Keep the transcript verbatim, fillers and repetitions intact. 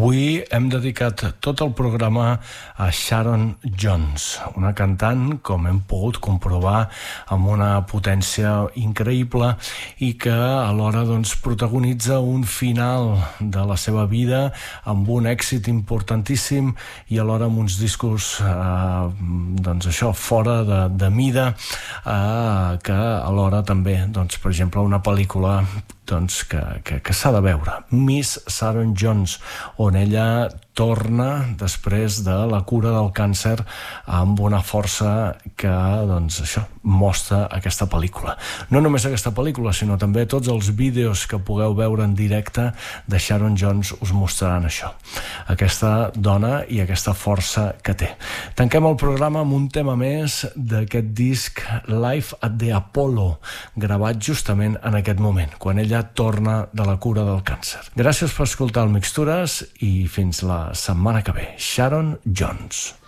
Avui hem dedicat tot el programa a Sharon Jones, una cantant, com hem pogut comprovar, amb una potència increïble i que alhora doncs, protagonitza un final de la seva vida amb un èxit importantíssim i alhora amb uns discos eh, doncs això, fora de, de mida, eh, que alhora també, doncs, per exemple, una pel·lícula doncs, que, que, que s'ha de veure, Miss Sharon Jones, on ella torna després de la cura del càncer amb una força que doncs, això, mostra aquesta pel·lícula. No només aquesta pel·lícula, sinó també tots els vídeos que pugueu veure en directe de Sharon Jones us mostraran això, aquesta dona i aquesta força que té. Tanquem el programa amb un tema més d'aquest disc Live at the Apollo, gravat justament en aquest moment, quan ella torna de la cura del càncer. Gràcies per escoltar el Mixtures i fins la setmana que ve. Sharon Jones.